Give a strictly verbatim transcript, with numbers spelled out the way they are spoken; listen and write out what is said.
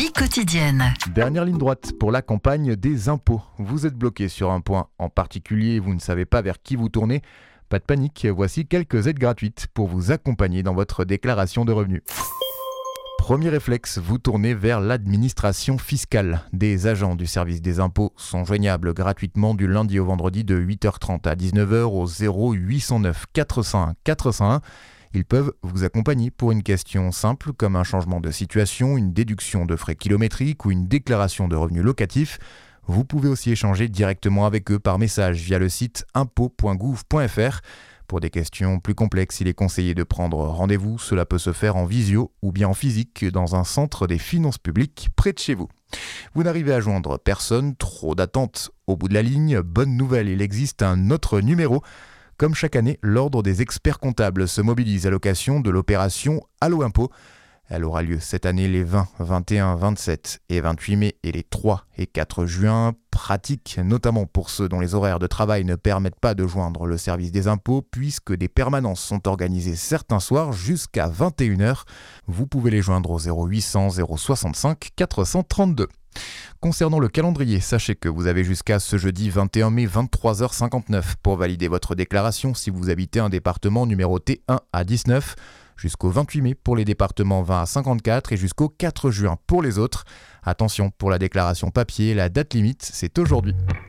vie quotidienne. Dernière ligne droite pour la campagne des impôts. Vous êtes bloqué sur un point en particulier et vous ne savez pas vers qui vous tourner. Pas de panique, voici quelques aides gratuites pour vous accompagner dans votre déclaration de revenus. Premier réflexe, vous tournez vers l'administration fiscale. Des agents du service des impôts sont joignables gratuitement du lundi au vendredi de huit heures trente à dix-neuf heures au zéro huit cent neuf quatre cent un quatre cent un. Ils peuvent vous accompagner pour une question simple comme un changement de situation, une déduction de frais kilométriques ou une déclaration de revenus locatifs. Vous pouvez aussi échanger directement avec eux par message via le site impôts point gouv point fr. Pour des questions plus complexes, il est conseillé de prendre rendez-vous. Cela peut se faire en visio ou bien en physique dans un centre des finances publiques près de chez vous. Vous n'arrivez à joindre personne, trop d'attente au bout de la ligne. Bonne nouvelle, il existe un autre numéro. Comme chaque année, l'Ordre des experts comptables se mobilise à l'occasion de l'opération Allo Impôt. Elle aura lieu cette année les vingt, vingt et un, vingt-sept et vingt-huit mai et les trois et quatre juin. Pratique notamment pour ceux dont les horaires de travail ne permettent pas de joindre le service des impôts puisque des permanences sont organisées certains soirs jusqu'à vingt et une heures. Vous pouvez les joindre au zéro huit cents zéro soixante-cinq quatre cent trente-deux. Concernant le calendrier, sachez que vous avez jusqu'à ce jeudi vingt et un mai vingt-trois heures cinquante-neuf pour valider votre déclaration si vous habitez un département numéroté un à dix-neuf, jusqu'au vingt-huit mai pour les départements vingt à cinquante-quatre et jusqu'au quatre juin pour les autres. Attention, pour la déclaration papier, la date limite, c'est aujourd'hui.